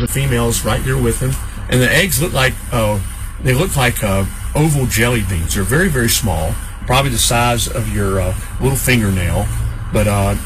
females right there with him, and the eggs look like oval jelly beans. They're very, very small, probably the size of your little fingernail, but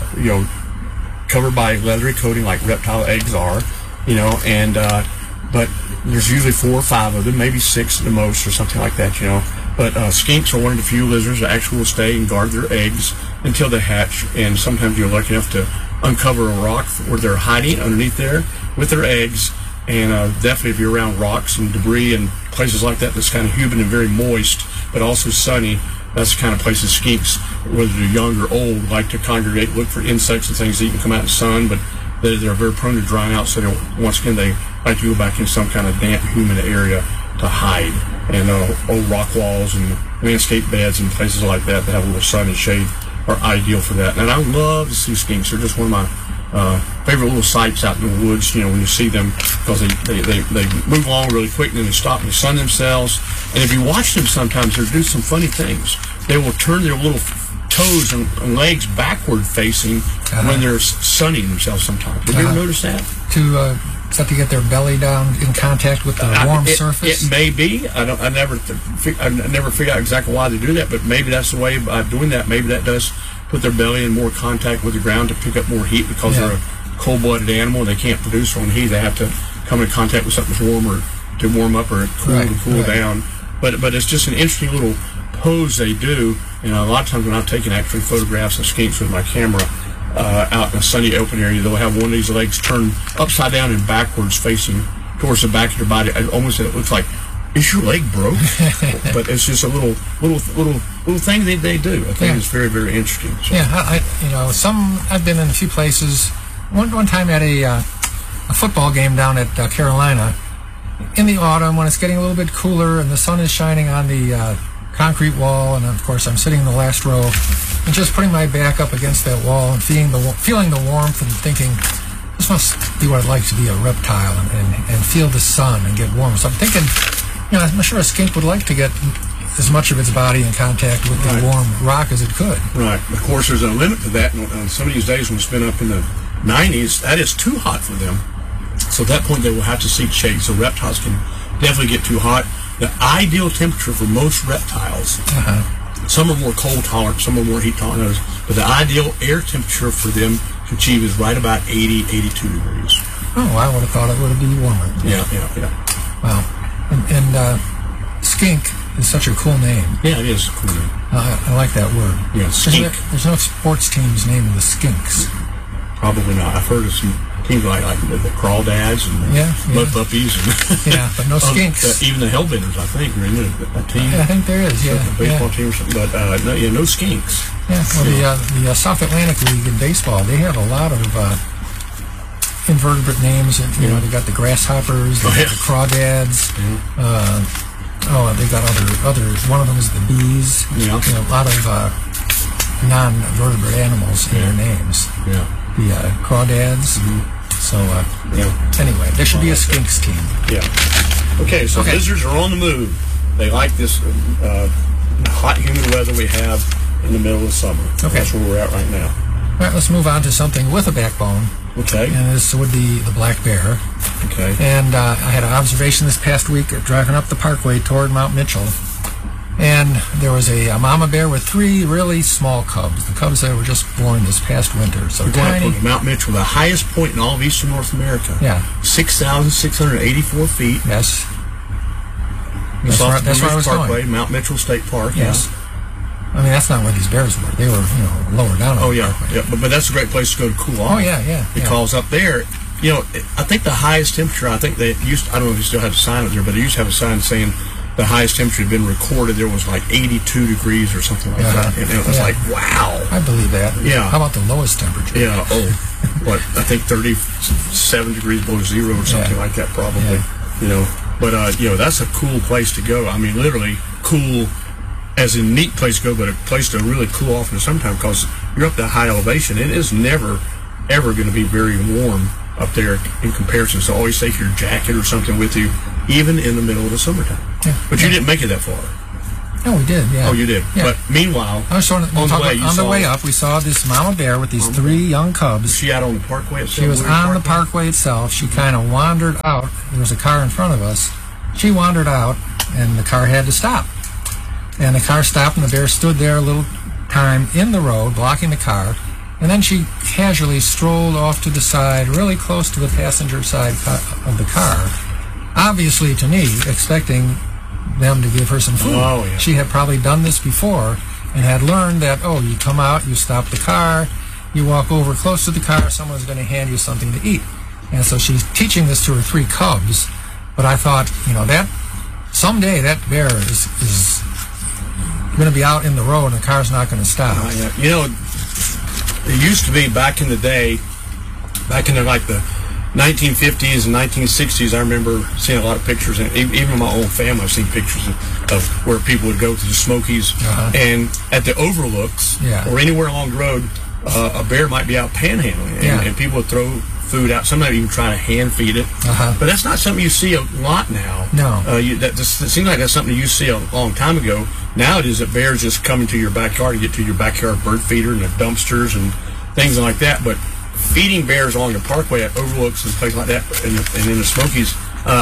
covered by leathery coating like reptile eggs are, and but there's usually 4 or 5 of them, maybe 6 at the most or something like that, But skinks are one of the few lizards that actually will stay and guard their eggs until they hatch, and sometimes you're lucky enough to uncover a rock where they're hiding underneath there with their eggs. And definitely if you're around rocks and debris and places like that that's kind of humid and very moist, but also sunny, that's the kind of places skinks, whether they're young or old, like to congregate, look for insects and things that you can come out in the sun, but they're very prone to drying out, so once again they like to go back in some kind of damp, humid area to hide. And old rock walls and landscape beds and places like that that have a little sun and shade are ideal for that. And I love to see skinks. They're just one of my favorite little sights out in the woods, when you see them, because they move along really quick and then they stop and they sun themselves. And if you watch them sometimes, they do some funny things. They will turn their little toes and legs backward facing when they're sunning themselves sometimes. Have you ever noticed that? Is that to get their belly down in contact with the warm surface? It may be. I never figure out exactly why they do that, but maybe that's the way by doing that. Maybe that does put their belly in more contact with the ground to pick up more heat, because they're a cold-blooded animal. They can't produce their own heat. They have to come in contact with something warmer to warm up or cool down. But it's just an interesting little pose they do. And a lot of times when I've taken actually photographs of skinks with my camera, out in a sunny open area, they'll have one of these legs turned upside down and backwards facing towards the back of their body. Almost it looks like, is your leg broke? But it's just a little thing they do. I think it's very, very interesting. So. Yeah, I've been in a few places. One time at a football game down at Carolina in the autumn when it's getting a little bit cooler and the sun is shining on the concrete wall, and of course I'm sitting in the last row and just putting my back up against that wall and feeling the warmth and thinking, this must be what it's like to be a reptile and feel the sun and get warm. So I'm thinking, I'm sure a skink would like to get as much of its body in contact with the warm rock as it could. Right. Of course, there's a limit to that. And some of these days when it's been up in the 90s, that is too hot for them. So at that point, they will have to seek shade. So reptiles can definitely get too hot. The ideal temperature for most reptiles, some are more cold tolerant, some are more heat tolerant, but the ideal air temperature for them to achieve is right about 80, 82 degrees. Oh, I would have thought it would be warmer. Yeah. Wow. And skink is such a cool name. Yeah, it is a cool name. I like that word. Yeah, skink. There's no sports teams named the Skinks. Probably not. I've heard of some teams like the Crawdads and Mud Puppies. And but no skinks. Even the Hellbenders, I think, are in a team. I think there is, a baseball team or something. But no skinks. Yeah, well, the South Atlantic League in baseball, they have a lot of invertebrate names. And, they got the grasshoppers, they got the crawdads. They got other. One of them is the bees. Yeah. A lot of non-vertebrate animals in their names. Yeah. The crawdads. So, anyway, there should be a skinks team. Yeah. Okay, so lizards are on the move. They like this hot, humid weather we have in the middle of summer. Okay. That's where we're at right now. All right, let's move on to something with a backbone. Okay. And this would be the black bear. Okay. And I had an observation this past week driving up the parkway toward Mount Mitchell. And there was a mama bear with 3 really small cubs. The cubs that were just born this past winter. So we're going up to Mount Mitchell, the highest point in all of eastern North America. Yeah. 6,684 feet. Yes. That's where I was going. Mount Mitchell State Park. Yes. I mean, that's not where these bears were. They were, lower down. Yeah. But that's a great place to go to cool off. Oh, yeah. Because up there, I think the highest temperature, I don't know if you still have a sign up there, but they used to have a sign saying the highest temperature had been recorded. There was like 82 degrees or something like that. And it was like, wow. I believe that. Yeah. How about the lowest temperature? Yeah. I think 37 degrees below zero or something like that, probably. Yeah. But that's a cool place to go. I mean, literally cool as a neat place to go, but a place to really cool off in the summertime, because you're up that high elevation. It is never, ever going to be very warm up there in comparison. So always take your jacket or something with you, even in the middle of the summertime. Yeah. But you didn't make it that far. Oh, we did, yeah. Oh, you did. Yeah. But meanwhile, I was on the way up, we saw this mama bear with these 3 young cubs. Was she out on the parkway itself? She was on the parkway itself. She kind of wandered out. There was a car in front of us. She wandered out, and the car had to stop. And the car stopped, and the bear stood there a little time in the road, blocking the car. And then she casually strolled off to the side, really close to the passenger side of the car. Obviously, to me, expecting them to give her some food. Oh, yeah. She had probably done this before and had learned that, you come out, you stop the car, you walk over close to the car, someone's going to hand you something to eat. And so she's teaching this to her 3 cubs. But I thought, that someday that bear is going to be out in the road and the car's not going to stop. Yeah. It used to be back in the day, back in the 1950s and 1960s, I remember seeing a lot of pictures, and even in my own family, I've seen pictures of where people would go to the Smokies, and at the overlooks, or anywhere along the road, a bear might be out panhandling, and people would throw food out, sometimes even trying to hand feed it. But that's not something you see a lot now. No. It seems like that's something you see a long time ago. Now it is that bears just come into your backyard and get to your backyard bird feeder and the dumpsters and things like that. But feeding bears along the parkway at overlooks and places like that, and in the Smokies,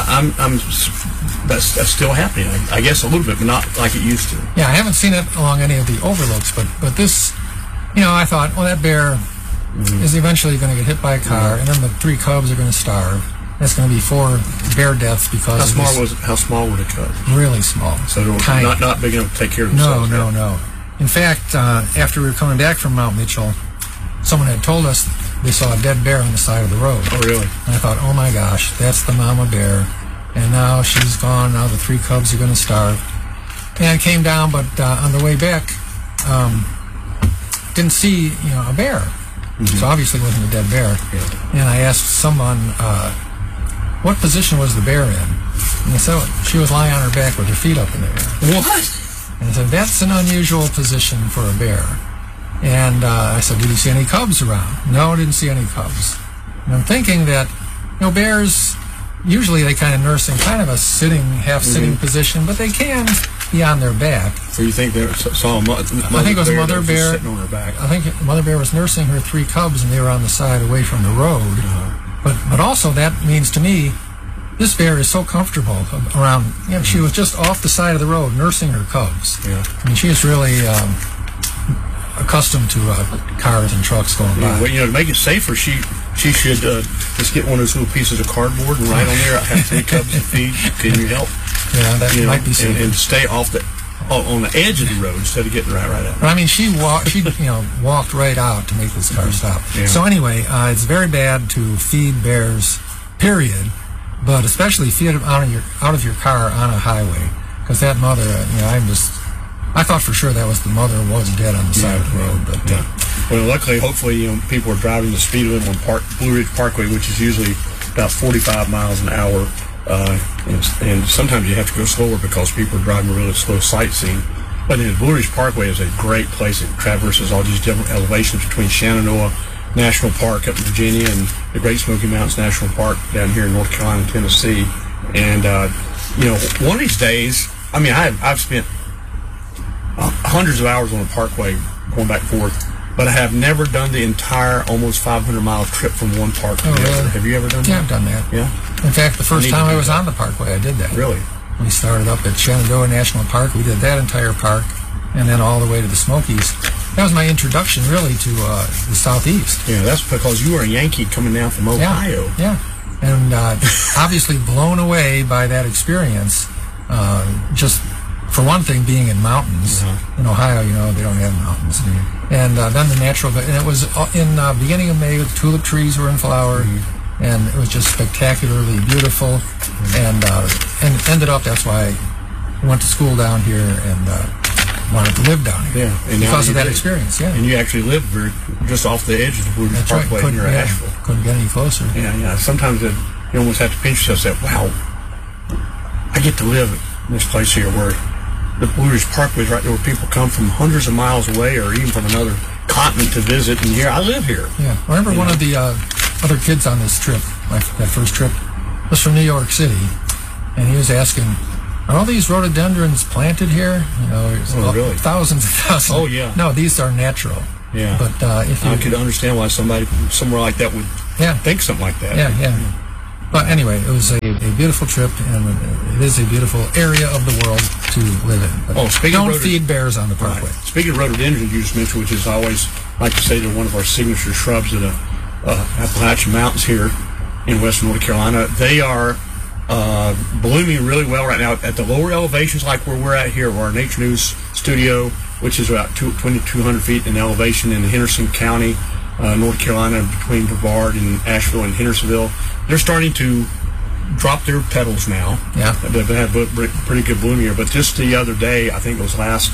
that's still happening. I guess a little bit, but not like it used to. Yeah, I haven't seen it along any of the overlooks, but this, I thought, that bear is eventually going to get hit by a car, and then the 3 cubs are going to starve. That's going to be 4 bear deaths because How small were the cubs? Really small. So they were tiny. Not big enough to take care of themselves. No. In fact, after we were coming back from Mount Mitchell, someone had told us they saw a dead bear on the side of the road. Oh, really? And I thought, oh my gosh, that's the mama bear. And now she's gone. Now the 3 cubs are going to starve. And I came down, but on the way back, didn't see a bear. So obviously it wasn't a dead bear. Yeah. And I asked someone, what position was the bear in? And they said, she was lying on her back with her feet up in the air. What? And I said, that's an unusual position for a bear. And I said, did you see any cubs around? No, I didn't see any cubs. And I'm thinking that, bears, usually they kind of nurse in kind of a half-sitting position, but they can be on their back. So you think they saw a mother bear? I think it was a mother bear sitting on her back. I think mother bear was nursing her 3 cubs, and they were on the side away from the road. But also that means to me, this bear is so comfortable around. She was just off the side of the road nursing her cubs. Yeah. I mean, she is really accustomed to cars and trucks going by. Well, to make it safer, she should just get one of those little pieces of cardboard and write on there, I have 3 cubs to feed. Can you help? Yeah, that might be safer. And stay on the edge of the road instead of getting right at it. But I mean, she walked right out to make this car stop. Yeah. So anyway, it's very bad to feed bears, period, but especially feed them out of your car on a highway, because that mother, I thought for sure that was the mother was dead on the side of the road. But well, luckily, hopefully, people are driving the speed limit on Blue Ridge Parkway, which is usually about 45 miles an hour. And sometimes you have to go slower because people are driving really slow sightseeing. But the Blue Ridge Parkway is a great place. It traverses all these different elevations between Shenandoah National Park up in Virginia and the Great Smoky Mountains National Park down here in North Carolina and Tennessee. And, one of these days, I've spent hundreds of hours on the parkway going back and forth, but I have never done the entire almost 500-mile trip from one park to the other. Have you ever done that? Yeah, I've done that. Yeah? In fact, the first time I was on the parkway, I did that. Really? We started up at Shenandoah National Park. We did that entire park, and then all the way to the Smokies. That was my introduction, really, to the Southeast. Yeah, that's because you were a Yankee coming down from Ohio. Yeah. And obviously blown away by that experience. Just, for one thing, being in mountains. In Ohio, they don't have mountains. And then the natural... And it was in beginning of May, the tulip trees were in flower. And it was just spectacularly beautiful, and ended up. That's why I went to school down here and wanted to live down here. Yeah, and because of that experience. Yeah, and you actually lived just off the edge of the Blue Ridge Parkway near Asheville. Couldn't get any closer. Yeah. Sometimes you almost have to pinch yourself. Say, "Wow, I get to live in this place here where the Blue Ridge Parkway is right there, where people come from hundreds of miles away or even from another continent to visit, and here I live here." Yeah, I remember one of the other kids on this trip, that first trip, was from New York City, and he was asking, Are all these rhododendrons planted here? Really? Thousands and thousands. Oh, yeah. No, these are natural. Yeah. But if you I could understand why somebody somewhere like that would think something like that. Yeah. But anyway, it was a beautiful trip, and it is a beautiful area of the world to live in. But don't feed bears on the parkway. Right. Speaking of rhododendrons, you just mentioned, which is I always like to say they're one of our signature shrubs in the Appalachian Mountains here in western North Carolina. They are blooming really well right now at the lower elevations, like where we're at here, where our Nature News studio, which is about 2,200 feet in elevation in Henderson County, North Carolina, between Brevard and Asheville and Hendersonville. They're starting to drop their petals now. Yeah. They've had pretty good bloom here. But just the other day, I think it was last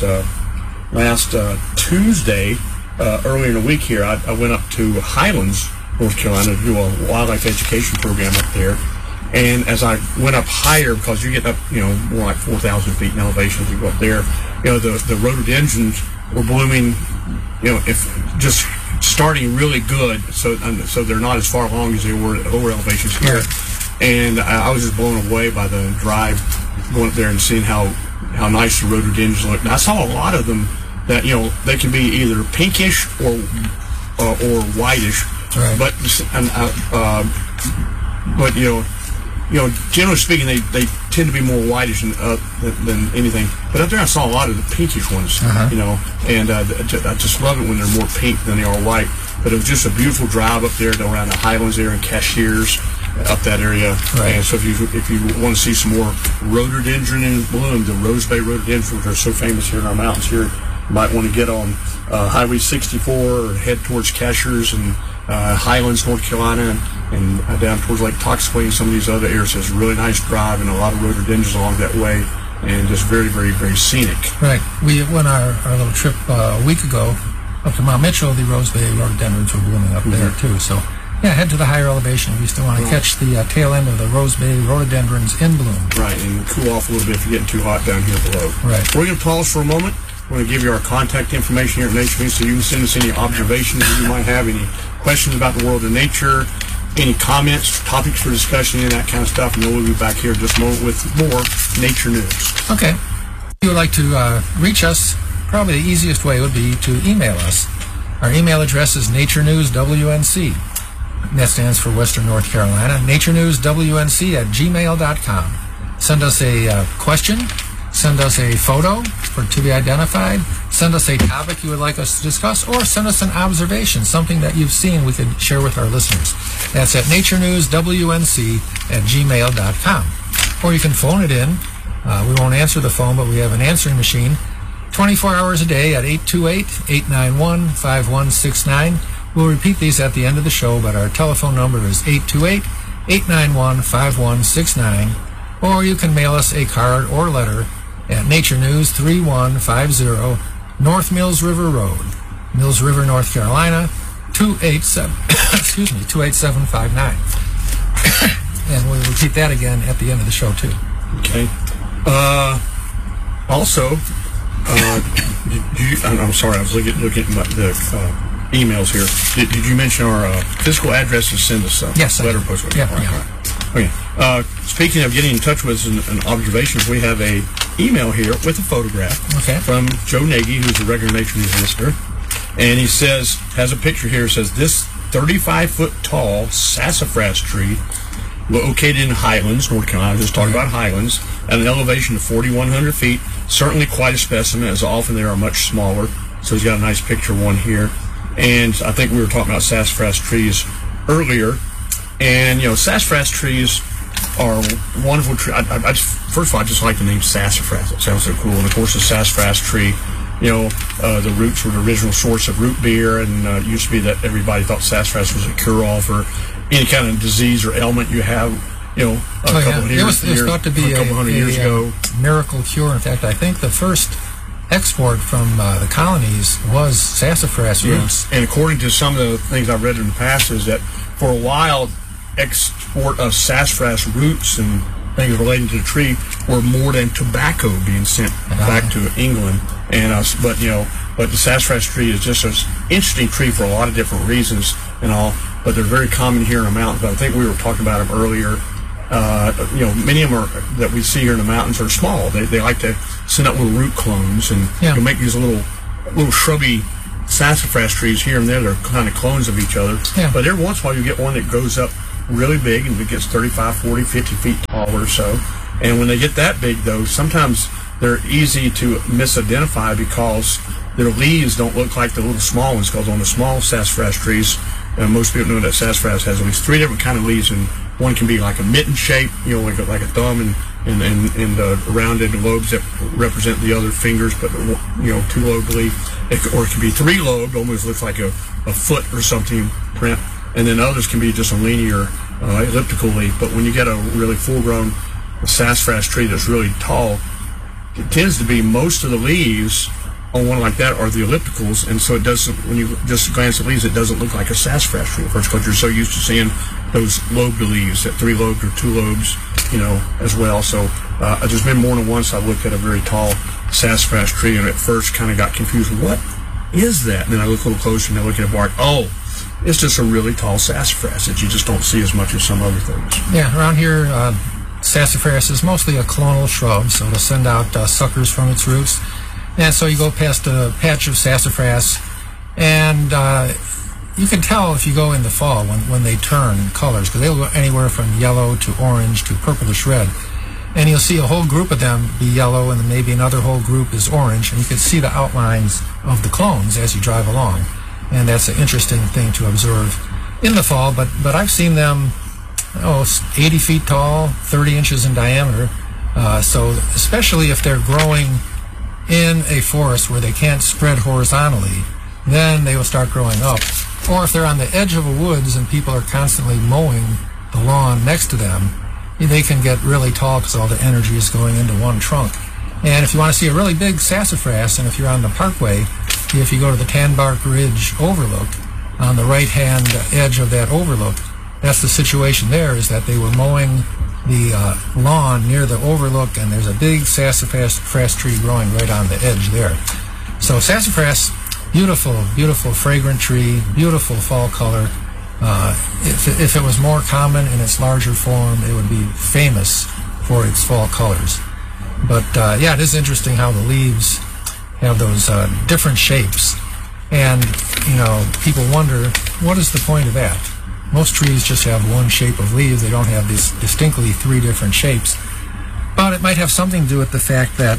Tuesday, earlier in the week here, I went up to Highlands, North Carolina, to do a wildlife education program up there. And as I went up higher, because you get up, more like 4,000 feet in elevation as you go up there, the rhododendrons were blooming, if just starting really good, so they're not as far along as they were at lower elevations here. And I was just blown away by the drive going up there and seeing how nice the rhododendrons look. And I saw a lot of them that they can be either pinkish or whitish, right. but generally speaking, they tend to be more whitish than anything. But up there, I saw a lot of the pinkish ones, and I just love it when they're more pink than they are white. But it was just a beautiful drive up there around the Highlands there and Cashiers, up that area. Right. And so if you want to see some more rhododendron in bloom, the Rose Bay rhododendrons, which are so famous here in our mountains here, you might want to get on Highway 64 or head towards Cashiers and Highlands, North Carolina, and down towards Lake Toxically and some of these other areas. It's a really nice drive and a lot of rhododendrons along that way, and just very, very, very scenic. Right. We went our little trip a week ago up to Mount Mitchell. The Rose Bay rhododendrons were blooming up there too. So head to the higher elevation. We still want to catch the tail end of the Rose Bay rhododendrons in bloom. Right, and cool off a little bit if you're getting too hot down here below. Right. We're going to pause for a moment. We're going to give you our contact information here at Nature News, so you can send us any observations that you might have, any questions about the world of nature, any comments, topics for discussion, and that kind of stuff. And then we'll be back here in just a moment with more Nature News. Okay. If you would like to reach us, probably the easiest way would be to email us. Our email address is naturenewswnc. That stands for Western North Carolina. naturenewswnc@gmail.com. Send us a question. Send us a photo to be identified. Send us a topic you would like us to discuss, or send us an observation, something that you've seen we could share with our listeners. That's at naturenewswnc@gmail.com. Or you can phone it in. We won't answer the phone, but we have an answering machine 24 hours a day at 828-891-5169. We'll repeat these at the end of the show, but our telephone number is 828-891-5169. Or you can mail us a card or letter at Nature News 3150 North Mills River Road, Mills River, North Carolina, 28759. And we'll repeat that again at the end of the show too. Okay. Also, I'm sorry, I was looking at the emails here. Did you mention our physical address to send us yes, letter post? Yeah. Okay. Speaking of getting in touch with us and observations, we have a email here with a photograph from Joe Nagy, who's a regular Nature News listener, and he has a picture here. It says, this 35-foot tall sassafras tree located in Highlands, North Carolina, just talking about Highlands, at an elevation of 4,100 feet, certainly quite a specimen, as often they are much smaller. So he's got a nice picture one here. And I think we were talking about sassafras trees earlier. And, sassafras trees are wonderful trees. First of all, I just like the name sassafras. It sounds so cool. And, of course, the sassafras tree, the roots were the original source of root beer. And it used to be that everybody thought sassafras was a cure-all for any kind of disease or ailment you have, a couple of years ago. It was thought to be a miracle cure. In fact, I think the first export from the colonies was sassafras roots. And according to some of the things I've read in the past is that for a while, export of sassafras roots and things relating to the tree were more than tobacco being sent back to England. And but the sassafras tree is just an interesting tree for a lot of different reasons and all. But they're very common here in the mountains. But I think we were talking about them earlier. Many of them that we see here in the mountains are small. They like to send out little root clones, and you'll make these little shrubby sassafras trees here and there. They're kind of clones of each other. Yeah. But every once in a while you get one that grows up really big, and it gets 35, 40, 50 feet tall or so. And when they get that big, though, sometimes they're easy to misidentify because their leaves don't look like the little small ones, because on the small sassafras trees, most people know that sassafras has at least 3 different kind of leaves, and one can be like a mitten shape, like a thumb, and rounded lobes that represent the other fingers, but 2-lobed leaf. Or it can be 3-lobed, almost looks like a foot or something print, and then others can be just a linear elliptical leaf. But when you get a really full-grown sassafras tree that's really tall, it tends to be most of the leaves on one like that are the ellipticals, and so it doesn't, when you just glance at leaves, it doesn't look like a sassafras tree at first, because you're so used to seeing those lobed leaves, that 3-lobed or 2 lobes, as well. So there's been more than once I've looked at a very tall sassafras tree, and at first kind of got confused. What is that? And then I look a little closer, and I look at the bark. Oh, it's just a really tall sassafras that you just don't see as much as some other things. Yeah, around here, sassafras is mostly a clonal shrub, so it'll send out suckers from its roots. And so you go past a patch of sassafras, and you can tell if you go in the fall when they turn colors, because they'll go anywhere from yellow to orange to purplish red. And you'll see a whole group of them be yellow, and then maybe another whole group is orange, and you can see the outlines of the clones as you drive along. And that's an interesting thing to observe in the fall, but I've seen them 80 feet tall, 30 inches in diameter. So especially if they're growing in a forest where they can't spread horizontally, then they will start growing up. Or if they're on the edge of a woods and people are constantly mowing the lawn next to them, they can get really tall because all the energy is going into one trunk. And if you want to see a really big sassafras, and if you're on the parkway, if you go to the Tanbark Ridge Overlook, on the right-hand edge of that overlook, that's the situation there, is that they were mowing the lawn near the overlook, and there's a big sassafras tree growing right on the edge there. So sassafras, beautiful, beautiful fragrant tree, beautiful fall color. If it was more common in its larger form, it would be famous for its fall colors. But it is interesting how the leaves have those different shapes, and people wonder, what is the point of that? Most trees just have one shape of leaves. They don't have these distinctly 3 different shapes. But it might have something to do with the fact that,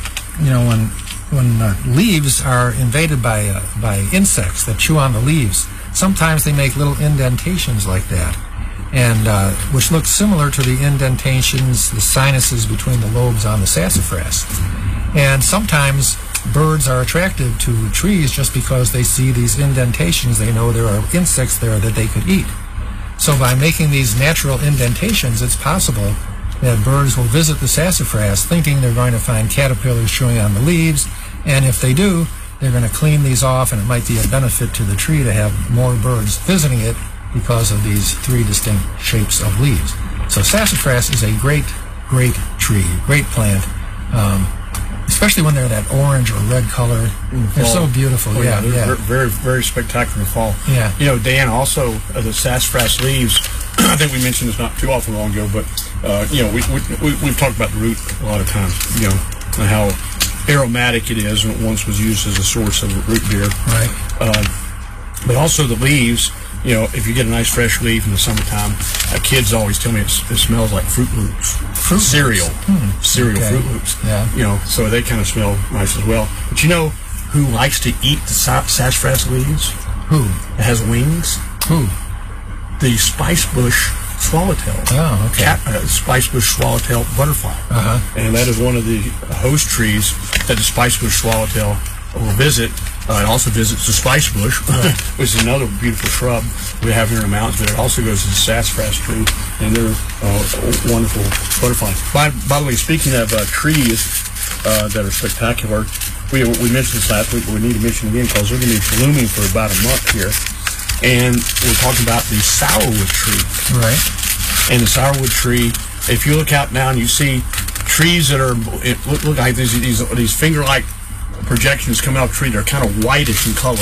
when leaves are invaded by insects that chew on the leaves, sometimes they make little indentations like that, and which look similar to the indentations, the sinuses between the lobes on the sassafras. And sometimes birds are attracted to trees just because they see these indentations. They know there are insects there that they could eat. So by making these natural indentations, it's possible that birds will visit the sassafras thinking they're going to find caterpillars chewing on the leaves, and if they do, they're going to clean these off, and it might be a benefit to the tree to have more birds visiting it because of these 3 distinct shapes of leaves. So sassafras is a great, great tree, great plant, especially when they're that orange or red color. They're so beautiful. They're very, very spectacular in the fall. Yeah. Dan, also the sassafras leaves, I think we mentioned this not too often long ago, but we've talked about the root a lot of times, and how aromatic it is, and it once was used as a source of root beer. Right. But also the leaves, if you get a nice fresh leaf in the summertime, kids always tell me it smells like Fruit Loops. Cereal. Cereal Okay. Fruit Loops. Yeah. So they kind of smell nice as well. But who likes to eat the sassafras leaves? Who? It has wings. Who? The spicebush swallowtail. Oh, okay. Spicebush swallowtail butterfly. Uh-huh. And that is one of the host trees that the spicebush swallowtail will visit. It also visits the spicebush, which is another beautiful shrub we have here in the mountains, but it also goes to the sassafras tree, and they're wonderful butterflies. By the way, speaking of trees that are spectacular, we mentioned this last week, but we need to mention it again because they're going to be blooming for about a month here. And we're talking about the sourwood tree. Right. And the sourwood tree, if you look out now and you see trees that look like these finger-like projections coming off the tree, they're kind of whitish in color.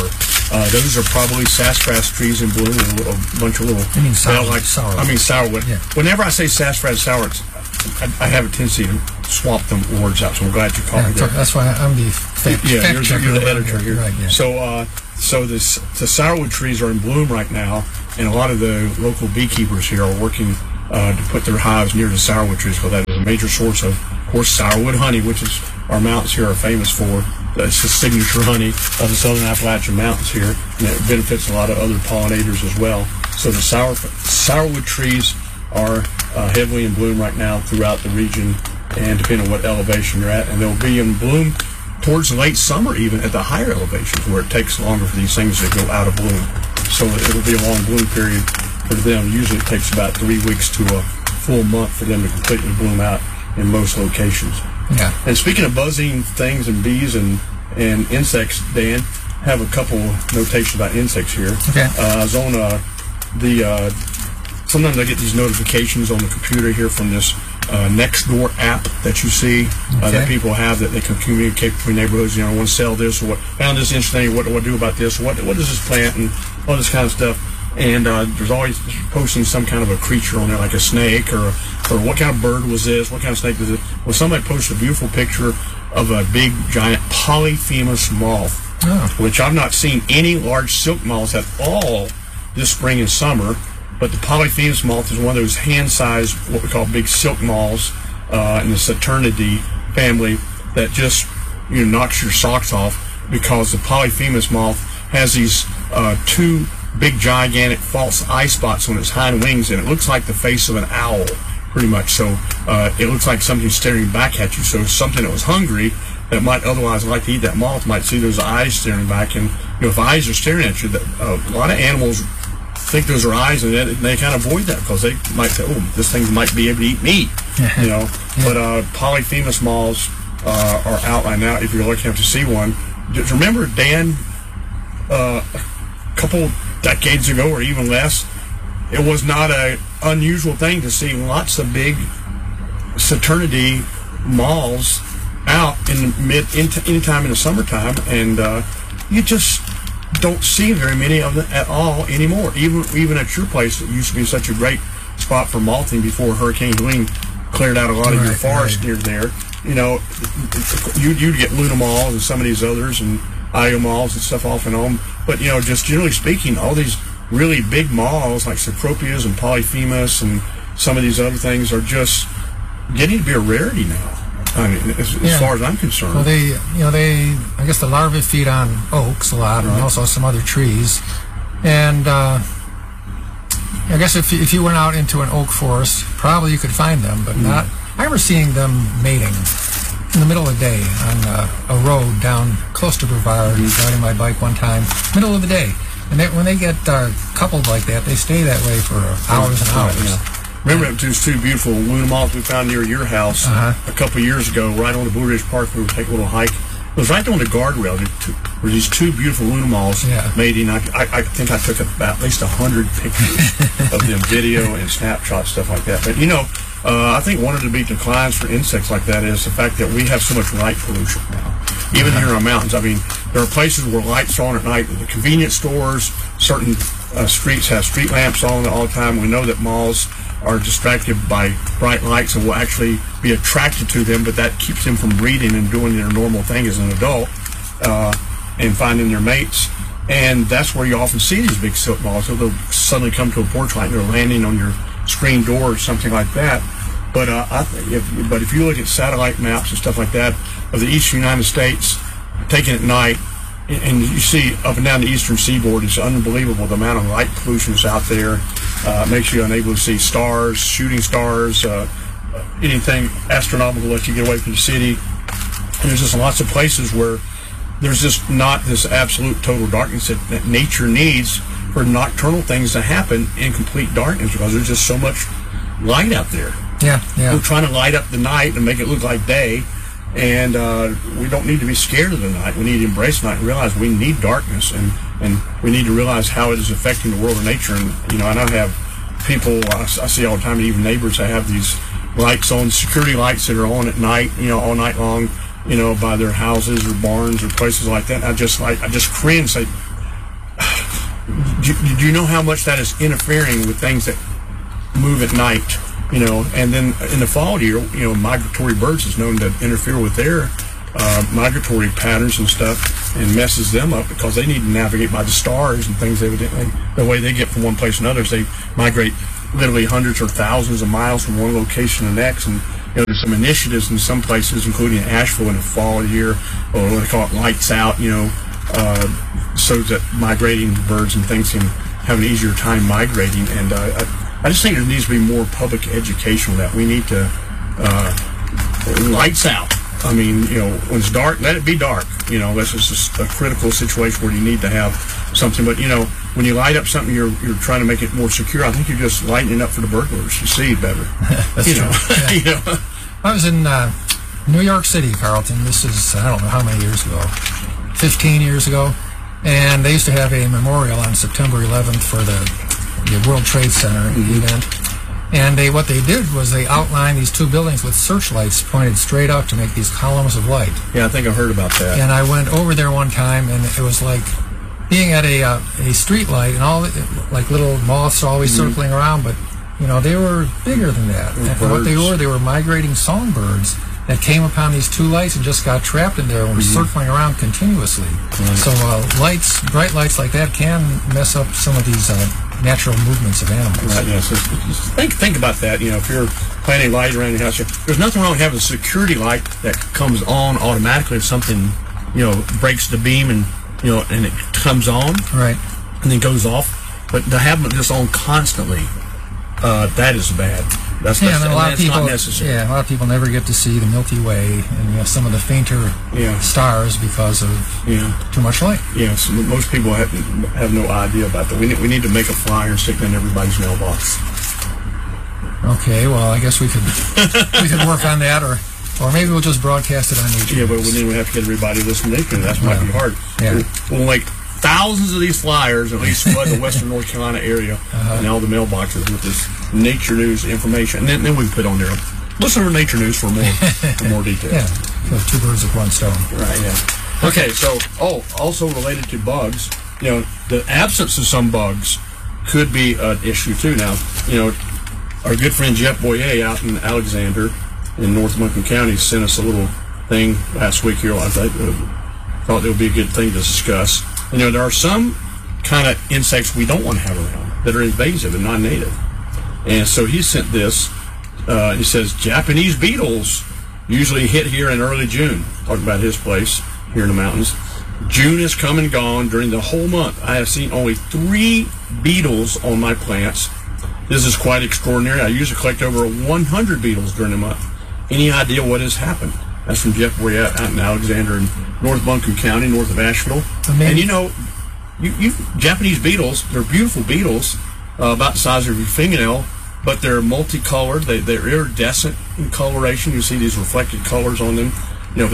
Those are probably sassafras trees in bloom, a bunch of little. I mean sourwood. Sourwood. Yeah. Whenever I say sassafras sourwoods, I have a tendency to swap them words out. So I'm glad you caught me there. That's why I'm the fact checker. You're the editor here. Right, yeah. So the sourwood trees are in bloom right now, and a lot of the local beekeepers here are working to put their hives near the sourwood trees. Well, that is a major source of course, sourwood honey, which is our mountains here are famous for. It's the signature honey of the Southern Appalachian Mountains here, and it benefits a lot of other pollinators as well. So the sourwood trees are heavily in bloom right now throughout the region, and depending on what elevation you're at, and they'll be in bloom towards late summer, even at the higher elevations, where it takes longer for these things to go out of bloom. So it'll be a long bloom period for them. Usually it takes about 3 weeks to a full month for them to completely bloom out in most locations. Yeah. And speaking of buzzing things and bees and insects, Dan, I have a couple notations about insects here. Okay. I was on sometimes I get these notifications on the computer here from this Nextdoor app that you see that people have that they can communicate between neighborhoods. I want to sell this, or what, found this interesting, what do I do about this, what is this plant, and all this kind of stuff. And there's always posting some kind of a creature on there, like a snake, or what kind of bird was this, what kind of snake was it. Well, somebody posted a beautiful picture of a big, giant polyphemus moth, which I've not seen any large silk moths at all this spring and summer. But the polyphemus moth is one of those hand-sized, what we call big silk moths in the Saturniidae family that just knocks your socks off, because the polyphemus moth has these two big, gigantic false eye spots on its hind wings, and it looks like the face of an owl, pretty much. So it looks like something staring back at you. So something that was hungry that might otherwise like to eat that moth might see those eyes staring back. And if eyes are staring at you, a lot of animals think those are eyes, and they kind of avoid that because they might say, "Oh, this thing might be able to eat me," Yeah. But polyphemus moths are out right now. If you're lucky enough to see one, just remember, Dan, a couple decades ago or even less, it was not an unusual thing to see lots of big Saturniidae moths out in the anytime in the summertime, and you just don't see very many of them at all anymore. Even at your place, it used to be such a great spot for mothing before Hurricane Helene cleared out a lot of your forest near there. You'd get Luna moths and some of these others, and Io moths and stuff off and on. But just generally speaking, all these really big moths like Cecropias and Polyphemus and some of these other things are just getting to be a rarity now. I mean, as far as I'm concerned. Well, I guess the larvae feed on oaks a lot, and also some other trees. And I guess if you went out into an oak forest, probably you could find them, but not. I remember seeing them mating in the middle of the day on a road down close to Brevard, riding my bike one time, middle of the day. And when they get coupled like that, they stay that way for hours and hours. Yeah. Remember those two beautiful Luna moths we found near your house a couple of years ago, right on the Blue Ridge Park? We would take a little hike. It was right on the guardrail. There were these two beautiful Luna moths mating. I think I took about at least 100 pictures of them, video and snapshots, stuff like that. But I think one of the big declines for insects like that is the fact that we have so much light pollution now. Even here in our mountains. I mean, there are places where lights are on at night. The convenience stores, certain streets have street lamps on all the time. We know that moths are distracted by bright lights and will actually be attracted to them, but that keeps them from breeding and doing their normal thing as an adult and finding their mates. And that's where you often see these big silk moths. They'll suddenly come to a porch light and they're landing on your screen door or something like that. But if you look at satellite maps and stuff like that of the eastern United States taken at night, and you see up and down the eastern seaboard, it's unbelievable the amount of light pollution that's out there. It makes you unable to see stars, shooting stars, anything astronomical that you get away from the city. And there's just lots of places where there's just not this absolute total darkness that nature needs for nocturnal things to happen in complete darkness, because there's just so much light out there. Yeah. We're trying to light up the night and make it look like day. And we don't need to be scared of the night. We need to embrace the night and realize we need darkness, and we need to realize how it is affecting the world of nature. And and I have people I see all the time, even neighbors, that have these lights on, security lights that are on at night, all night long, by their houses or barns or places like that. And I just cringe. Say, do you know how much that is interfering with things that move at night? And then in the fall year, migratory birds is known to interfere with their migratory patterns and stuff, and messes them up because they need to navigate by the stars and things. Evidently, the way they get from one place to another is they migrate literally hundreds or thousands of miles from one location to the next. And there's some initiatives in some places, including Asheville in the fall year, or what they call it, lights out. So that migrating birds and things can have an easier time migrating. And I just think there needs to be more public education on that. We need to lights out. I mean, when it's dark, let it be dark. That's just a critical situation where you need to have something. But when you light up something, you're trying to make it more secure. I think you're just lighting it up for the burglars to see better. That's true. Yeah. I was in New York City, Carlton. This is, I don't know how many years ago, 15 years ago, and they used to have a memorial on September 11th for the World Trade Center event. And what they did was they outlined these two buildings with searchlights pointed straight up to make these columns of light. Yeah, I think I heard about that. And I went over there one time, and it was like being at a street light, and all like little moths always circling around, but they were bigger than that. And what they were migrating songbirds that came upon these two lights and just got trapped in there and were circling around continuously. Right. So bright lights like that can mess up some of these natural movements of animals. Right, yeah. So think about that. If you're planting light around your house, there's nothing wrong with having a security light that comes on automatically if something, breaks the beam and it comes on, right, and then goes off. But to have them just on constantly, that is bad. That's a lot of people. Not necessary. Yeah, a lot of people never get to see the Milky Way and some of the fainter stars because of too much light. Yeah, so most people have no idea about that. We need to make a flyer and stick it in everybody's mailbox. Okay, well, I guess we could work on that, or maybe we'll just broadcast it on YouTube. Yeah, but then we have to get everybody to listen to it. That might be hard. Yeah. We'll make thousands of these flyers, at least flood the western North Carolina area and all the mailboxes with this nature news information. And then we can put on there, listen to nature news for more details. Yeah, so two birds with one stone. Right, yeah. Okay, so, also related to bugs, the absence of some bugs could be an issue too. Now, our good friend Jeff Boyer out in Alexander in North Montgomery County sent us a little thing last week here. I thought it would be a good thing to discuss. There are some kind of insects we don't want to have around that are invasive and non-native. And so he sent this. He says, Japanese beetles usually hit here in early June. Talking about his place here in the mountains. June has come and gone. During the whole month, I have seen only 3 beetles on my plants. This is quite extraordinary. I usually collect over 100 beetles during the month. Any idea what has happened? That's from Jeff Boyer out in Alexander in North Buncombe County, north of Asheville. And you Japanese beetles, they're beautiful beetles, about the size of your fingernail, but they're multicolored. They're iridescent in coloration. You see these reflected colors on them. But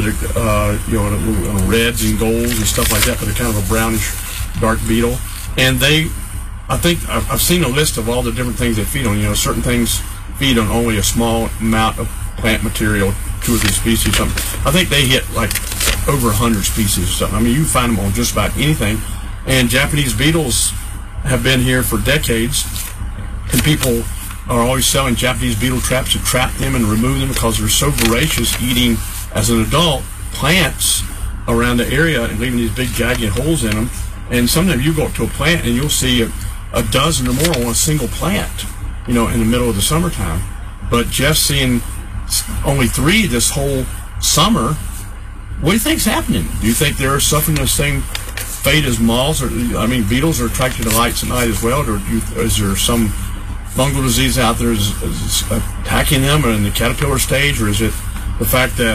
they're reds and golds and stuff like that. But they're kind of a brownish, dark beetle. And I think I've seen a list of all the different things they feed on. Certain things feed on only a small amount of plant material, 2 or 3 species or something. I think they hit like over 100 species or something. I mean, you can find them on just about anything. And Japanese beetles have been here for decades, and people are always selling Japanese beetle traps to trap them and remove them because they're so voracious, eating as an adult plants around the area and leaving these big jagged holes in them. And sometimes you go up to a plant and you'll see a dozen or more on a single plant, in the middle of the summertime. But just seeing only 3 this whole summer, what do you think's happening? Do you think they're suffering the same fate as moths? Beetles are attracted to lights at night as well. Or is there some fungal disease out there is attacking them or in the caterpillar stage? Or is it the fact that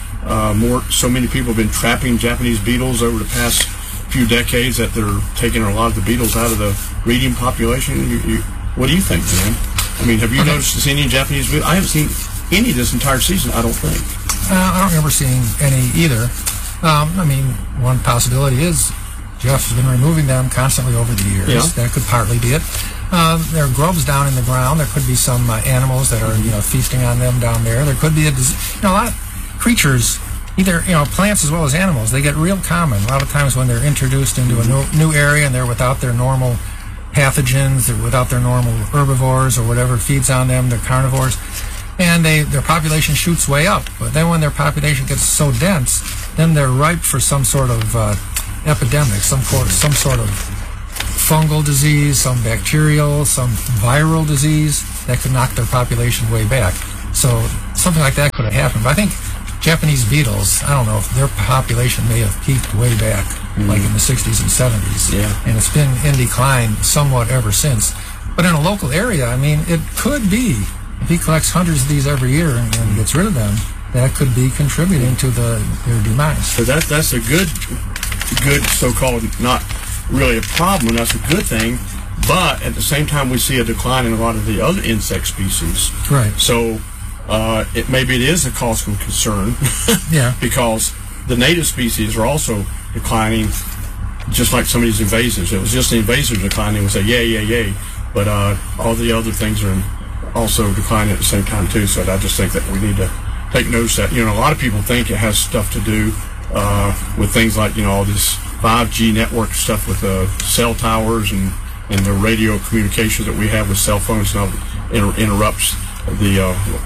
so many people have been trapping Japanese beetles over the past few decades that they're taking a lot of the beetles out of the breeding population? What do you think, man? Have you noticed any Japanese beetles? I haven't seen any this entire season, I don't think. I don't remember seeing any either. One possibility is Jeff's been removing them constantly over the years. Yeah. That could partly be it. There are grubs down in the ground. There could be some animals that are feasting on them down there. There could be a lot of creatures either, plants as well as animals, they get real common. A lot of times when they're introduced into a new area and they're without their normal pathogens, or without their normal herbivores or whatever feeds on them, they're carnivores, and their population shoots way up. But then when their population gets so dense, then they're ripe for some sort of epidemic, some sort of fungal disease, some bacterial, some viral disease that could knock their population way back. So something like that could have happened. But I think Japanese beetles, I don't know, if their population may have peaked way back, like in the 60s and 70s. Yeah. And it's been in decline somewhat ever since. But in a local area, I mean, it could be, if he collects hundreds of these every year and gets rid of them, that could be contributing to their demise. So that's a good so-called, not really a problem, that's a good thing. But at the same time, we see a decline in a lot of the other insect species. Right. So maybe it is a cause for concern. Yeah. Because the native species are also declining, just like some of these invasives. If it was just the invasives declining, we'd say yay. But all the other things are also declining at the same time too. So I just think that we need to take notice that, a lot of people think it has stuff to do with things like, all this 5G network stuff with cell towers and the radio communications that we have with cell phones and all interrupts the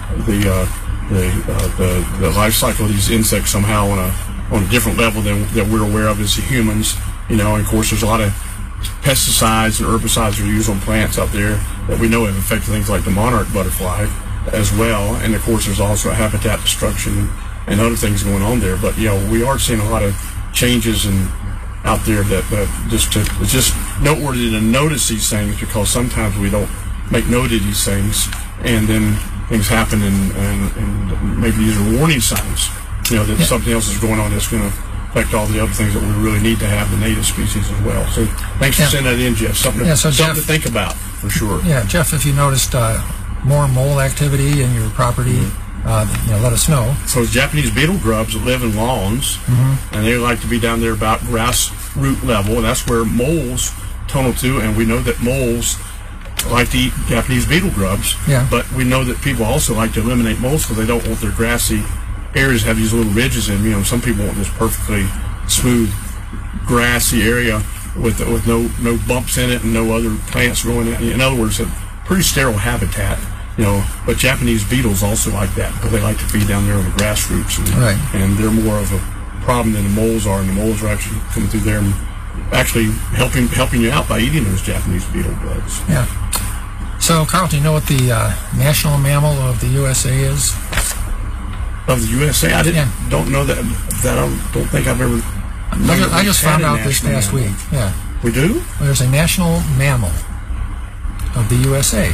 life cycle of these insects somehow on a different level than that we're aware of as humans. And of course there's a lot of pesticides and herbicides that are used on plants out there that we know have affected things like the monarch butterfly as well. And of course there's also a habitat destruction and other things going on there. But we are seeing a lot of changes out there that it's just noteworthy to notice these things, because sometimes we don't make note of these things, and then things happen, and maybe these are warning signs, that something else is going on that's going to affect all the other things that we really need to have, the native species as well. So thanks for sending that in, Jeff. Something to think about, for sure. Yeah, Jeff, if you noticed more mole activity in your property, let us know. So it's Japanese beetle grubs that live in lawns, and they like to be down there about grass root level, and that's where moles tunnel to, and we know that moles like to eat Japanese beetle grubs, but we know that people also like to eliminate moles because they don't want their grassy areas to have these little ridges in them. Some people want this perfectly smooth, grassy area with no bumps in it and no other plants growing in it. In other words, a pretty sterile habitat. But Japanese beetles also like that, because they like to feed down there on the grass roots, and they're more of a problem than the moles are, and the moles are actually coming through there and actually helping you out by eating those Japanese beetle grubs. Yeah. So, Carl, do you know what the national mammal of the USA is? Of the USA? I don't know that. I don't think I've ever. I just found out this past week. Yeah. We do? Well, there's a national mammal of the USA.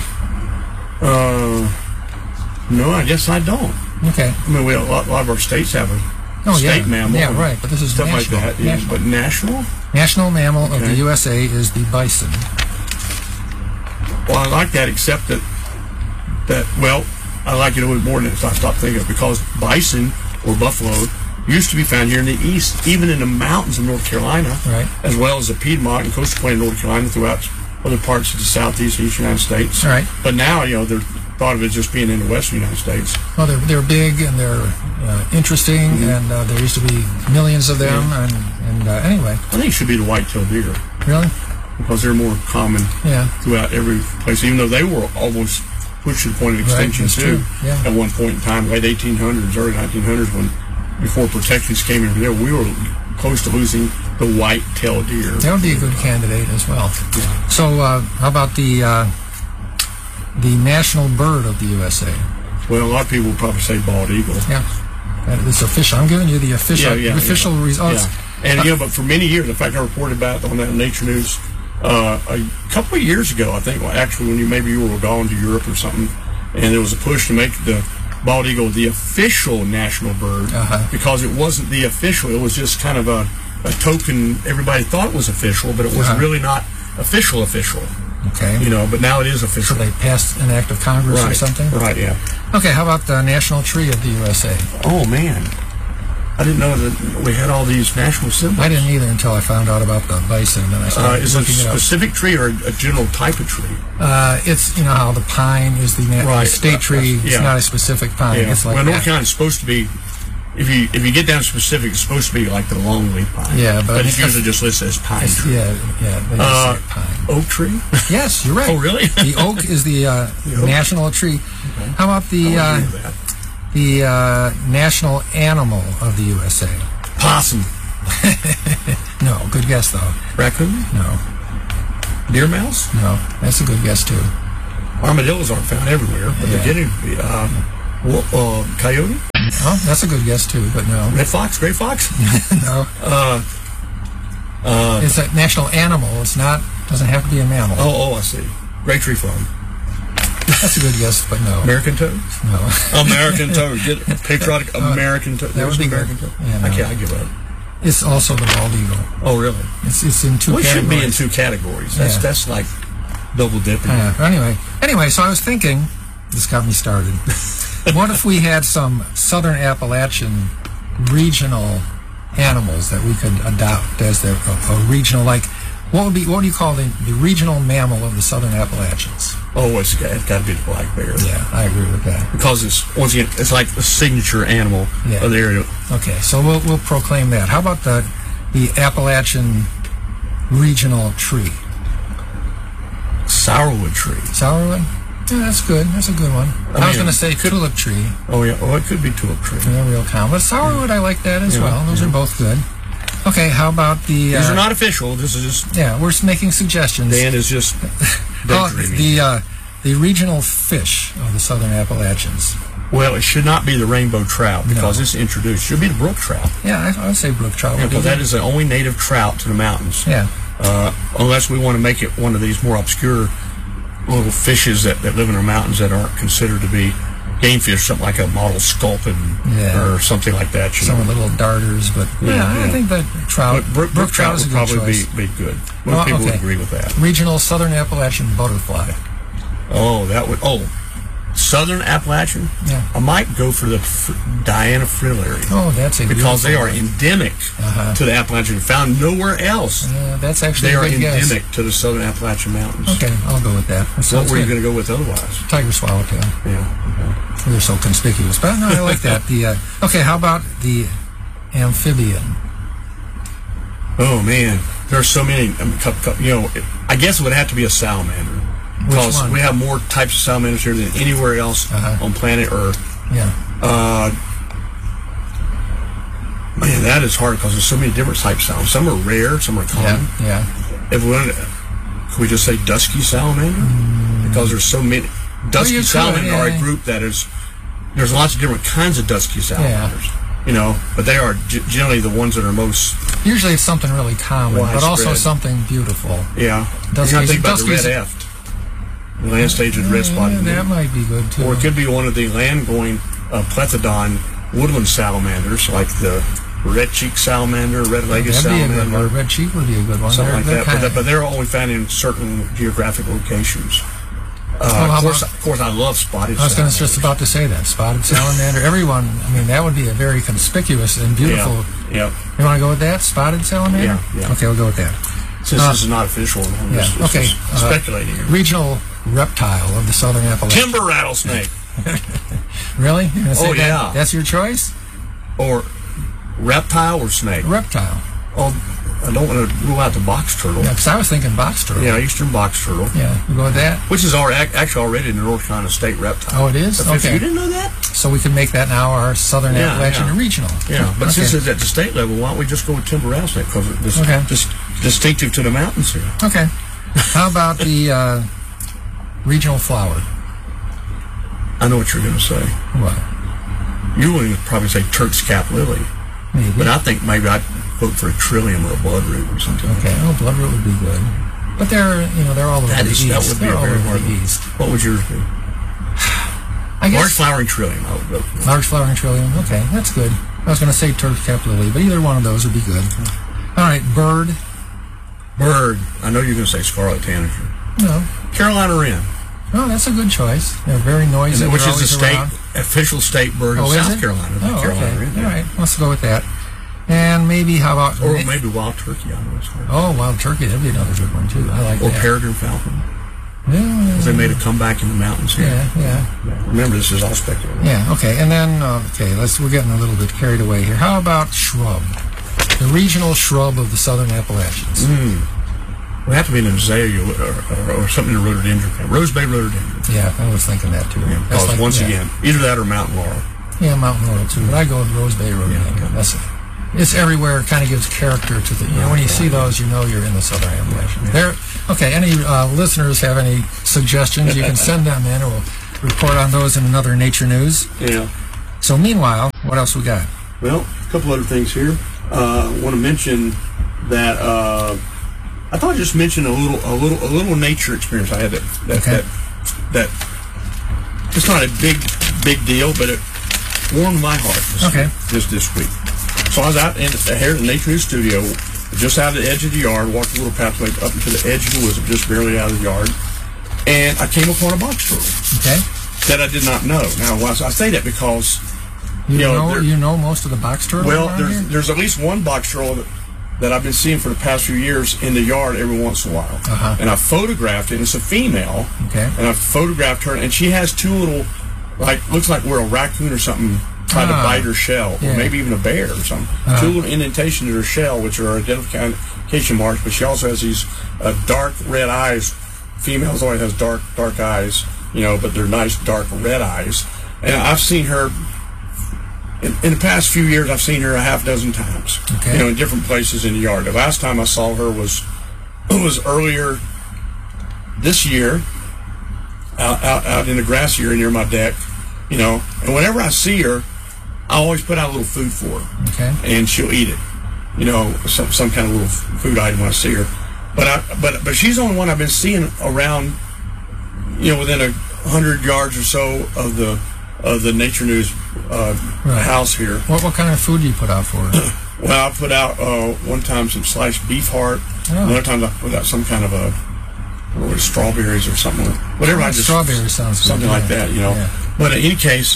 No, I guess I don't. Okay. I mean, a lot of our states have a state mammal. Yeah, right. But this is stuff national. like that. Yeah, but national? National mammal of the USA is the bison. Well, I like that, except that I like it a little more than I stopped thinking of, because bison or buffalo used to be found here in the east, even in the mountains of North Carolina, as well as the Piedmont and coastal plain of North Carolina, throughout other parts of the southeast and eastern United States. Right. But now, they're thought of it just being in the western United States. Well, they're big and they're interesting, and there used to be millions of them. And anyway, I think it should be the white-tailed deer. Really? Because they're more common throughout every place, even though they were almost pushed to the point of extinction too. Yeah. At one point in time, late 1800s, early 1900s, before protections came in there, we were close to losing the white-tailed deer. That would be a good candidate as well. Yeah. So, how about the national bird of the USA? Well, a lot of people would probably say bald eagle. Yeah, it's official. I'm giving you the official results. Yeah. And but for many years, in fact, I reported about it on that Nature News a couple of years ago, I think. Well, actually, when you were gone to Europe or something, and there was a push to make the bald eagle the official national bird, because it wasn't the official. It was just kind of a token. Everybody thought it was official, but it was really not official. Okay. But now it is official. So they passed an act of Congress or something? Right, yeah. Okay, how about the national tree of the USA? Oh, man. I didn't know that we had all these national symbols. I didn't either until I found out about the bison, and I started is it looking it up. Is it a specific tree or a general type of tree? It's, how the pine is the state tree. It's not a specific pine. Yeah. It's like North Carolina is supposed to be if you get down specific, it's supposed to be like the longleaf pine. Yeah, but it's usually just listed as pine tree. Yeah. They just say pine. Oak tree? Yes, you're right. Oh, really? The oak is the national tree. Okay. How about the national animal of the USA? Possum. No, good guess though. Raccoon? No, Deer mouse? no, that's a good guess too. Armadillos aren't found everywhere, but they're getting to be. Coyote? Oh, that's a good guess too, but no. Red fox? Gray fox? No. It's a national animal. It's not. Doesn't have to be a mammal. Oh, I see. Gray tree frog. That's a good guess, but no. American toad? No. American toad. Get it? Patriotic American toad. That would be American good. toad. Yeah, no. I give up. It's also the bald eagle. Oh, really? It's in two Well, it should categories. be in two categories. That's like double dipping. Anyway, so I was thinking, this got me started. What if we had some southern Appalachian regional animals that we could adopt as a regional, like, what do you call the regional mammal of the southern Appalachians? Oh, it's got to be the black bear. Yeah, I agree with that. Because once again, it's like the signature animal of the area. Okay, so we'll proclaim that. How about the Appalachian regional tree? Sourwood tree. Sourwood? Yeah, that's good. That's a good one. I was going to say tulip tree. Oh, yeah. Oh, it could be tulip tree. Yeah, real common. But sourwood, I like that as well. Those are both good. Okay, how about the... These are not official. This is just... Yeah, we're making suggestions. Dan is just daydreaming. The regional fish of the southern Appalachians. Well, it should not be the rainbow trout because it's introduced. It should be the brook trout. Yeah, I would say brook trout. Yeah, because that is the only native trout to the mountains. Yeah. Unless we want to make it one of these more obscure little fishes that live in our mountains that aren't considered to be game fish, something like a mottled sculpin or something like that. Some little darters, but I think that trout, brook trout is would a good probably choice. be good. Most people would agree with that. Regional southern Appalachian butterfly. Oh, that would. Oh, southern Appalachian. Yeah. I might go for the Diana fritillary. Oh, that's a because they are one. endemic to the Appalachian, found nowhere else. That's actually they are a good endemic guess. to the southern Appalachian mountains. Okay, I'll go with that. What were you going to go with otherwise? Tiger swallowtail. Yeah. Okay. They're so conspicuous, but no, I like that. Okay, how about the amphibian? Oh man, there are so many. I guess it would have to be a salamander. Because we have more types of salamanders here than anywhere else on planet Earth. Yeah. Man, that is hard because there's so many different types of salamanders. Some are rare, some are common. Yeah. If we wanted, could we just say dusky salamander? Because there's so many. Dusky salamander are a group that is. There's lots of different kinds of dusky salamanders. But they are generally the ones that are most. Usually it's something really common, but also widespread. something beautiful. Yeah. Duskies, You're not thinking about the red eft. The land-staged red spotted. That might be good too. Or it could be one of the land-going plethodon woodland salamanders, like the red-cheeked salamander, red-legged salamander. Be a good one. Red cheek would be a good one. Something like that. But they're only found in certain geographic locations. Of course, I love spotted salamander. I was just about to say that. Spotted salamander. Everyone, that would be a very conspicuous and beautiful. Yeah. You want to go with that? Spotted salamander? Yeah. Okay, we'll go with that. Since this is not official, I'm just speculating here. Regional reptile of the southern Appalachians. Timber rattlesnake. Really? You're gonna say yeah. That's your choice? Or reptile or snake? Reptile. Oh, I don't want to rule out the box turtle. Yeah, because I was thinking box turtle. Yeah, eastern box turtle. Yeah, you go with that? Which is actually already in the North Carolina state reptile. Oh, it is? Okay. You didn't know that? So we can make that now our southern Appalachian regional. Yeah, but since it's at the state level, why don't we just go with timber rattlesnake? Because it's just distinctive to the mountains here. Okay. How about the regional flower? I know what you're going to say. What? You would probably say Turk's cap lily. Maybe. But I think maybe I'd vote for a trillium or a bloodroot or something. Okay, bloodroot would be good. But they're all over the east. That would be a very hard east. What would yours be? I guess large flowering trillium, I would vote for. Large flowering trillium. Okay, that's good. I was going to say Turk's cap lily, but either one of those would be good. All right, bird. I know you're going to say scarlet tanager. No. Carolina wren. Oh, that's a good choice. They're very noisy. Which is the official state bird of South Carolina. Oh, Carolina okay. wren. All right, let's go with that. And maybe how about... Or maybe wild turkey. I know it's hard. Oh, wild turkey. That'd be another good one, too. I like that. Or peregrine falcon. because they made a comeback in the mountains here. Yeah. Remember, this is all speculative. Yeah, okay. And then, we're getting a little bit carried away here. How about shrub? The regional shrub of the southern Appalachians. Would have to be an azalea or something in the rhododendron. Rose Bay rhododendron. Yeah, I was thinking that too. Yeah, because once again, either that or mountain laurel. Yeah, mountain laurel too. But I go with Rose Bay rhododendron. That's it. It's everywhere. It kind of gives character to the. When you see those, you know you're in the southern Appalachians. There. Okay. Any listeners have any suggestions? You can send them in, or we'll report on those in another Nature News. Yeah. So meanwhile, what else we got? Well, a couple other things here. I want to mention that I thought I'd just mention a little nature experience I had that it's not a big deal, but it warmed my heart this week. So I was out here in the Nature News studio, just out of the edge of the yard, walked a little pathway up into the edge of the woods, just barely out of the yard, and I came upon a box turtle. Okay. That I did not know. Now, I say that because you know most of the box turtles. Well, there's at least one box turtle that I've been seeing for the past few years in the yard every once in a while, and I photographed it. And it's a female, and I photographed her, and she has two little, looks like where a raccoon or something tried to bite her shell, or maybe even a bear or something. Two little indentations in her shell, which are identification marks, but she also has these dark red eyes. Females always has dark eyes, but they're nice dark red eyes. And I've seen her, in the past few years, I've seen her a half dozen times, in different places in the yard. The last time I saw her was earlier this year, out in the grass area near my deck, and whenever I see her, I always put out a little food for her, and she'll eat it, some kind of little food item when I see her. But she's the only one I've been seeing around, within 100 yards or so of the Nature News house here. What kind of food do you put out for her? Well, I put out one time some sliced beef heart. Another time I put out some kind of strawberries or something. Whatever. Strawberries sounds good. Something like that, But in any case,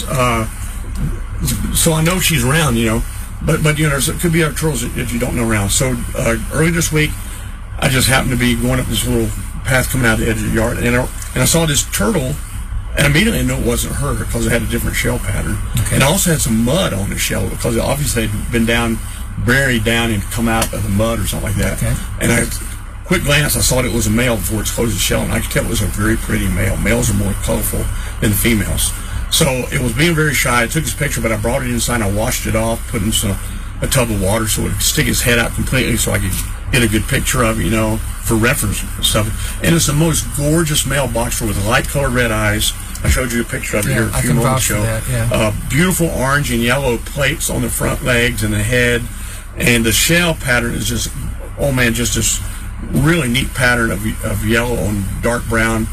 so I know she's around, But there could be other turtles that you don't know around. So early this week, I just happened to be going up this little path coming out of the edge of the yard, and I saw this turtle, and immediately I knew it wasn't her because it had a different shell pattern. And I also had some mud on the shell because it obviously had been buried down and come out of the mud or something like that. And quick glance, I saw it was a male before it closed the shell, and I could tell it was a very pretty male. Males are more colorful than the females. So it was being very shy. I took his picture, but I brought it inside, I washed it off, put in a tub of water so it would stick his head out completely so I could get a good picture of it, for reference and stuff. And it's the most gorgeous male box turtle with light-colored red eyes. I showed you a picture of it here a few moments ago. Beautiful orange and yellow plates on the front legs and the head. And the shell pattern is just, just this really neat pattern of yellow and dark brown.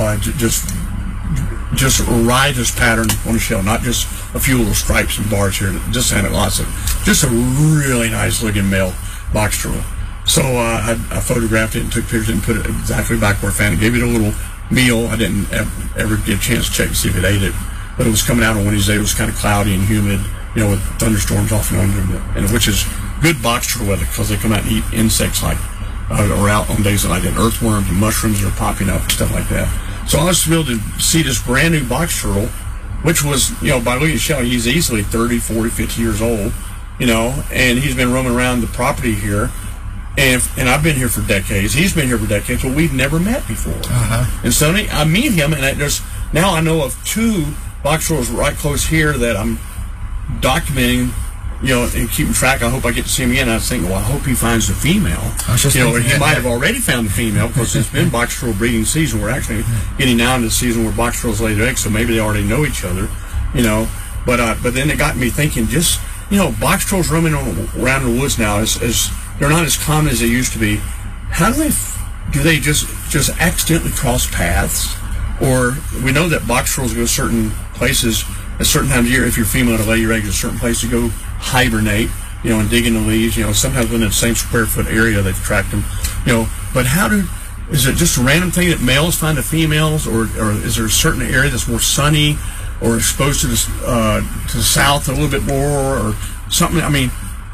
Just righteous pattern on the shell, not just a few little stripes and bars here. Just had just a really nice looking male box turtle. So I photographed it and took pictures and put it exactly back where I found it. Gave it a little meal. I didn't ever get a chance to check to see if it ate it, but it was coming out on Wednesday. It was kind of cloudy and humid, with thunderstorms off and on, and which is good box turtle weather because they come out and eat insects or out on days like that. Earthworms and mushrooms are popping up and stuff like that. So I was thrilled to see this brand new box turtle, which was, by looking at the shell, he's easily 30, 40, 50 years old, and he's been roaming around the property here. And I've been here for decades. He's been here for decades, but we've never met before. And so I meet him, and now I know of two box turtles right close here that I'm documenting, and keeping track. I hope I get to see him again. I was thinking, well, I hope he finds the female. Or he might have already found the female because it's been box turtle breeding season. We're actually getting now into the season where box turtles lay their eggs, so maybe they already know each other, But then it got me thinking, just box turtles roaming around the woods now is they're not as common as they used to be. How do they just accidentally cross paths? Or we know that box turtles go certain places at certain times of year. If you're female to lay your eggs at a certain place, you go hibernate, and dig in the leaves. Sometimes within the same square foot area they've tracked them. But is it just a random thing that males find the females, or is there a certain area that's more sunny or exposed to the south a little bit more, or something? I mean,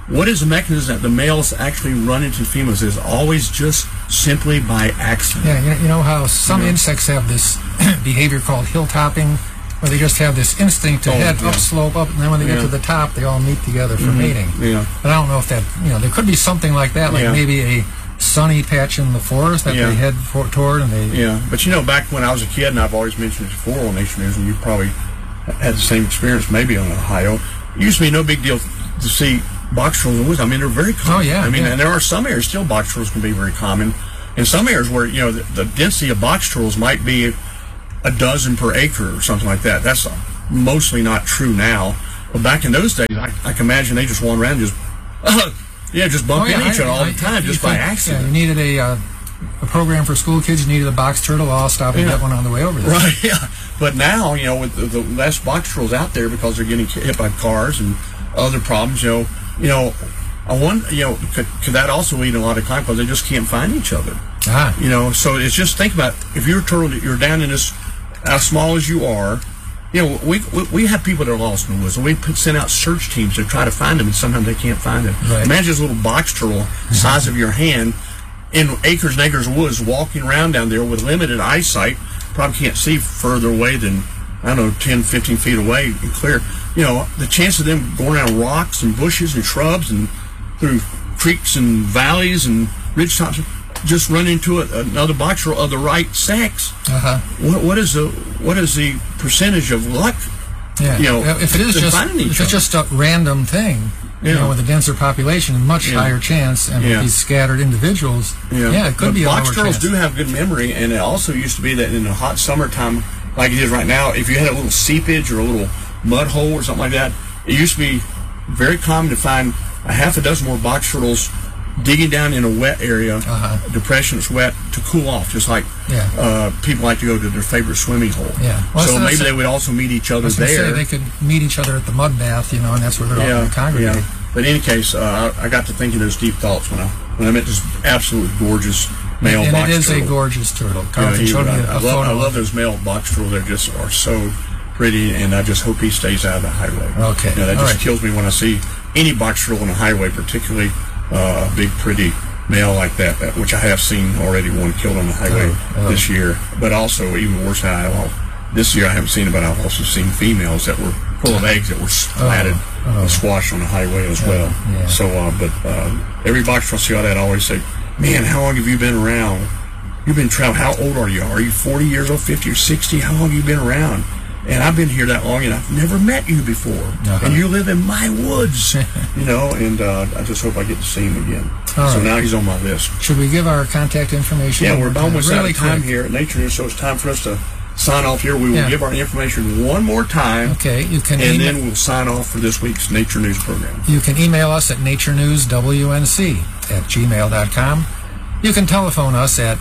what is the mechanism that the males actually run into females? Is always just simply by accident. Yeah, you know how some insects have this behavior called hilltopping, where they just have this instinct to head upslope up, and then when they get to the top, they all meet together for mating. Yeah. But I don't know if that, there could be something like that, like maybe a sunny patch in the forest that they head toward, and they... Yeah, but back when I was a kid, and I've always mentioned it before on Nature News, and you probably had the same experience maybe on Ohio, it used to be no big deal to see box turtles in the woods. I mean, they're very common. Oh, yeah. I mean, and there are some areas still box turtles can be very common. In some areas where, the density of box turtles might be a dozen per acre or something like that. That's mostly not true now. But back in those days, I can imagine they just wander around and just bump into each other all the time just by accident. Yeah, you needed a program for school kids, you needed a box turtle, I'll stop and get one on the way over there. Right, yeah. But now, with the less box turtles out there because they're getting hit by cars and other problems, I wonder, could that also lead to a lot of crime because they just can't find each other? So it's just, think about, if you're a turtle, you're down in this, as small as you are, we have people that are lost in the woods, and we send out search teams to try to find them, and sometimes they can't find them. Right. Imagine this little box turtle, size of your hand, in acres and acres of woods, walking around down there with limited eyesight, probably can't see further away than, 10, 15 feet away and clear. The chance of them going around rocks and bushes and shrubs and through creeks and valleys and ridge tops, just run into another box turtle of the right sex. What is the percentage of luck? Yeah, if it's just a random thing, with a denser population, a much higher chance, and with these scattered individuals, it could be a lower chance. Box turtles do have good memory, and it also used to be that in the hot summertime, like it is right now, if you had a little seepage or a little mud hole or something like that, it used to be very common to find a half a dozen more box turtles digging down in a wet area, depression that's wet, to cool off, just like people like to go to their favorite swimming hole. So maybe they would also meet each other there. They could meet each other at the mud bath, and that's where they're all going to congregate. But in any case, I got to thinking those deep thoughts when I met this absolutely gorgeous male box turtle. And it is a gorgeous turtle. I love those male box turtles. They just are so pretty, and I just hope he stays out of the highway. Okay. That just kills me when I see any box turtle on the highway, particularly a big, pretty male like that, which I have seen already, one killed on the highway this year. But also, even worse, this year I haven't seen it, but I've also seen females that were full of eggs that were splatted and squashed on the highway as well. So, every box turtle I see all that, I always say, man, how long have you been around? You've been traveling. How old are you? Are you 40 years old, 50 or 60? How long have you been around? And I've been here that long, and I've never met you before. And you live in my woods, and I just hope I get to see him again. So now he's on my list. Should we give our contact information? Yeah, we're almost out of time here at Nature News, so it's time for us to sign off here. We will give our information one more time. Okay, and then we'll sign off for this week's Nature News program. You can email us at naturenewswnc@gmail.com. You can telephone us at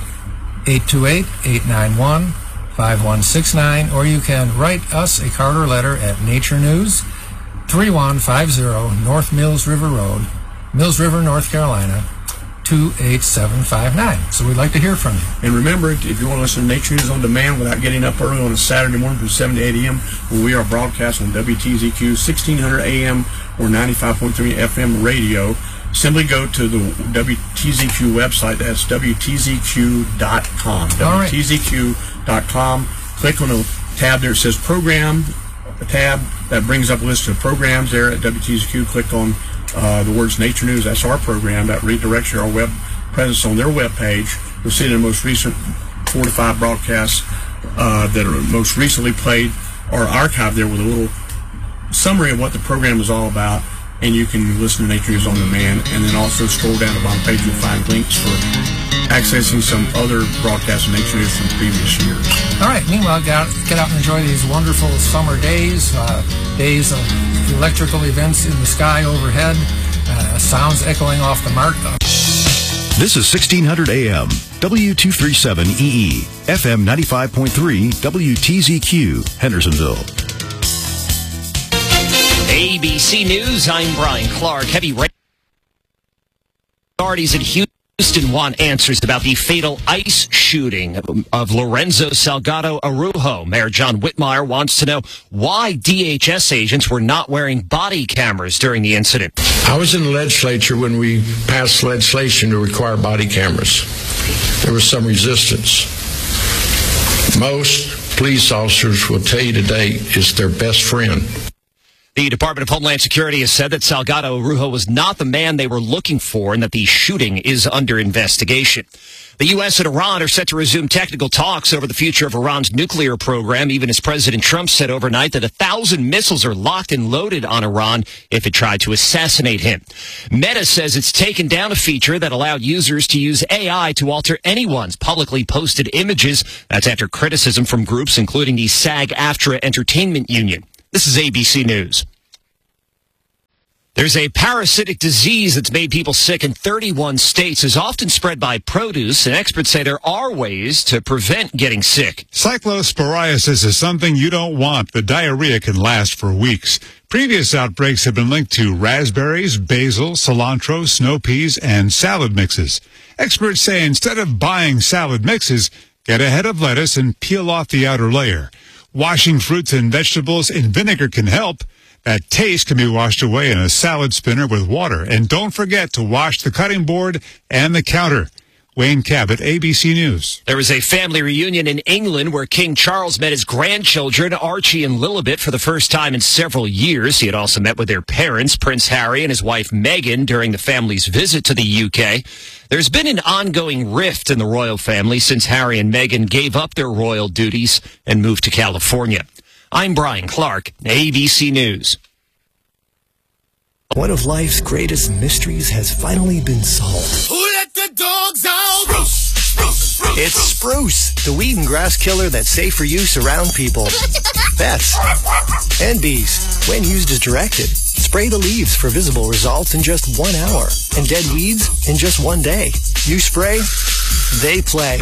828-891-5169, or you can write us a card or letter at Nature News, 3150 North Mills River Road, Mills River, North Carolina, 28759. So we'd like to hear from you. And remember, if you want to listen to Nature News on demand without getting up early on a Saturday morning from 7 to 8 a.m., when we are broadcast on WTZQ 1600 AM or 95.3 FM radio, simply go to the WTZQ website. That's WTZQ.com. WTZQ.com. Click on the tab there. It says Program, a tab that brings up a list of programs there at WTZQ. Click on the words Nature News. That's our program. That redirects you to our web presence on their web page. You'll see the most recent 4 to 5 broadcasts that are most recently played are archived there with a little summary of what the program is all about. And you can listen to Nature News on demand, and then also scroll down the bottom page and find links for accessing some other broadcasts of Nature News from previous years. All right. Meanwhile, get out and enjoy these wonderful summer days, days of electrical events in the sky overhead, sounds echoing off the mark. This is 1600 AM, W237EE, FM 95.3, WTZQ, Hendersonville. ABC News, I'm Brian Clark. Heavy rain authorities at Houston. Houston want answers about the fatal ICE shooting of Lorenzo Salgado Araujo. Mayor John Whitmire wants to know why DHS agents were not wearing body cameras during the incident. I was in the legislature when we passed legislation to require body cameras. There was some resistance. Most police officers will tell you today it's their best friend. The Department of Homeland Security has said that Salgado Araujo was not the man they were looking for and that the shooting is under investigation. The U.S. and Iran are set to resume technical talks over the future of Iran's nuclear program, even as President Trump said overnight that 1,000 missiles are locked and loaded on Iran if it tried to assassinate him. Meta says it's taken down a feature that allowed users to use AI to alter anyone's publicly posted images. That's after criticism from groups including the SAG-AFTRA Entertainment Union. This is ABC News. There's a parasitic disease that's made people sick in 31 states, is often spread by produce, and experts say there are ways to prevent getting sick. Cyclosporiasis is something you don't want. The diarrhea can last for weeks. Previous outbreaks have been linked to raspberries, basil, cilantro, snow peas, and salad mixes. Experts say instead of buying salad mixes, get a head of lettuce and peel off the outer layer. Washing fruits and vegetables in vinegar can help. That taste can be washed away in a salad spinner with water. And don't forget to wash the cutting board and the counter. Wayne Cabot, ABC News. There was a family reunion in England where King Charles met his grandchildren, Archie and Lilibet, for the first time in several years. He had also met with their parents, Prince Harry and his wife Meghan, during the family's visit to the UK. There's been an ongoing rift in the royal family since Harry and Meghan gave up their royal duties and moved to California. I'm Brian Clark, ABC News. One of life's greatest mysteries has finally been solved. Who let the dogs out? It's Spruce, the weed and grass killer that's safe for use around people, pets, and bees. When used as directed, spray the leaves for visible results in just 1 hour, and dead weeds in just 1 day. You spray, they play.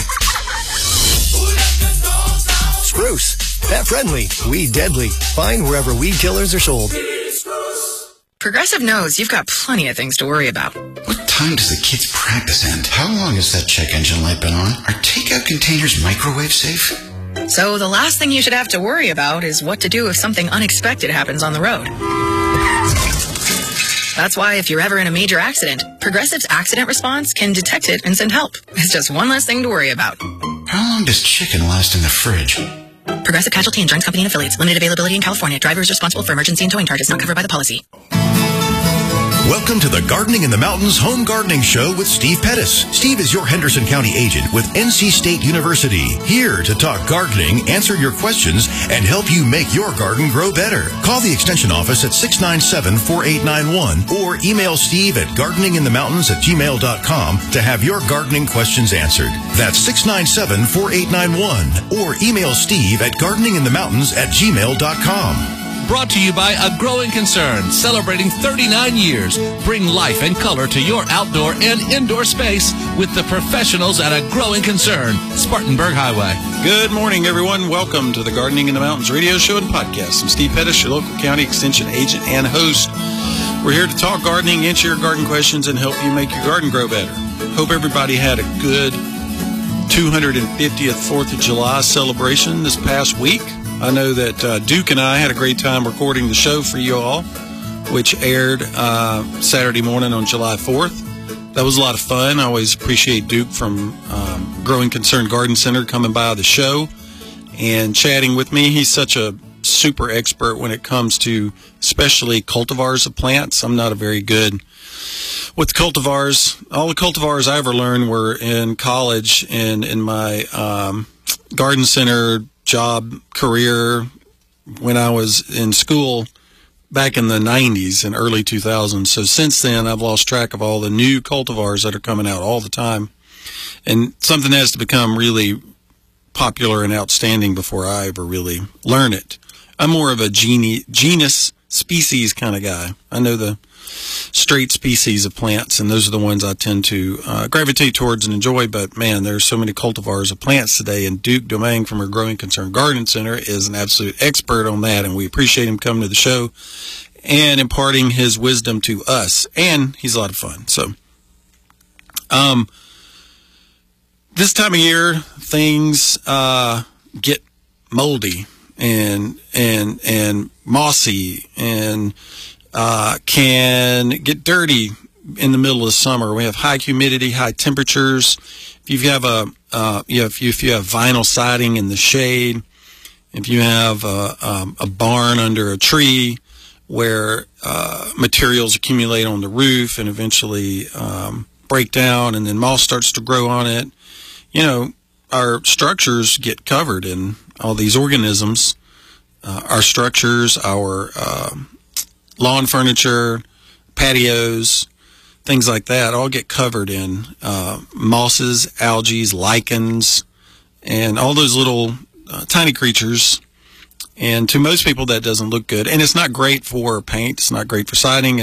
Spruce, pet friendly, weed deadly. Find wherever weed killers are sold. Progressive knows you've got plenty of things to worry about. What time does the kids' practice end? How long has that check engine light been on? Are takeout containers microwave safe? So the last thing you should have to worry about is what to do if something unexpected happens on the road. That's why if you're ever in a major accident, Progressive's accident response can detect it and send help. It's just one less thing to worry about. How long does chicken last in the fridge? Progressive Casualty Insurance Company and Affiliates. Limited availability in California. Driver is responsible for emergency and towing charges not covered by the policy. Welcome to the Gardening in the Mountains Home Gardening Show with Steve Pettis. Steve is your Henderson County agent with NC State University, here to talk gardening, answer your questions, and help you make your garden grow better. Call the Extension office at 697-4891 or email Steve at gardeninginthemountains@gmail.com to have your gardening questions answered. That's 697-4891 or email Steve at gardeninginthemountains@gmail.com. Brought to you by A Growing Concern, celebrating 39 years. Bring life and color to your outdoor and indoor space with the professionals at A Growing Concern, Spartanburg Highway. Good morning, everyone. Welcome to the Gardening in the Mountains radio show and podcast. I'm Steve Pettis, your local county extension agent and host. We're here to talk gardening, answer your garden questions, and help you make your garden grow better. Hope everybody had a good 250th 4th of July celebration this past week. I know that Duke and I had a great time recording the show for you all, which aired Saturday morning on July 4th. That was a lot of fun. I always appreciate Duke from Growing Concern Garden Center coming by the show and chatting with me. He's such a super expert when it comes to especially cultivars of plants. I'm not a very good with cultivars. All the cultivars I ever learned were in college and in my garden center job career when I was in school back in the 90s and early 2000s. So since then, I've lost track of all the new cultivars that are coming out all the time. And something has to become really popular and outstanding before I ever really learn it. I'm more of a genus, species kind of guy. I know the straight species of plants, and those are the ones I tend to gravitate towards and enjoy. But man, there's so many cultivars of plants today, and Duke Domingue from our Growing Concern Garden Center is an absolute expert on that, and we appreciate him coming to the show and imparting his wisdom to us. And he's a lot of fun. So this time of year, things get moldy and mossy and can get dirty in the middle of summer. We have high humidity, high temperatures. If you have if you have vinyl siding in the shade, if you have a barn under a tree where materials accumulate on the roof and eventually break down, and then moss starts to grow on it, our structures get covered in all these organisms. Our structures, our lawn furniture, patios, things like that all get covered in mosses, algae, lichens, and all those little tiny creatures. And to most people, that doesn't look good. And it's not great for paint. It's not great for siding.